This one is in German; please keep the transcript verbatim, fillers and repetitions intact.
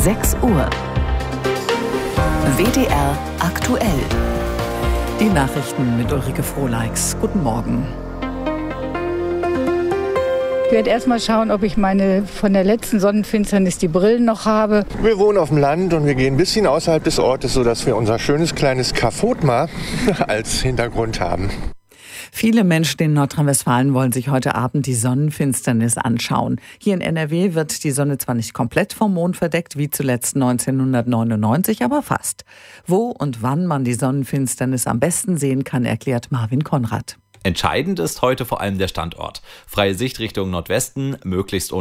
sechs Uhr. W D R aktuell. Die Nachrichten mit Ulrike Frohleix. Guten Morgen. Ich werde erst mal schauen, ob ich meine von der letzten Sonnenfinsternis die Brillen noch habe. Wir wohnen auf dem Land und wir gehen ein bisschen außerhalb des Ortes, sodass wir unser schönes kleines Kafotma als Hintergrund haben. Viele Menschen in Nordrhein-Westfalen wollen sich heute Abend die Sonnenfinsternis anschauen. Hier in N R W wird die Sonne zwar nicht komplett vom Mond verdeckt, wie zuletzt neunzehnhundertneunundneunzig, aber fast. Wo und wann man die Sonnenfinsternis am besten sehen kann, erklärt Marvin Konrad. Entscheidend ist heute vor allem der Standort. Freie Sicht Richtung Nordwesten, möglichst ohne